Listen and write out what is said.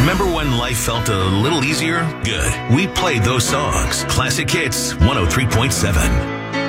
Remember when life felt a little easier? Good. We played those songs. Classic Hits 103.7.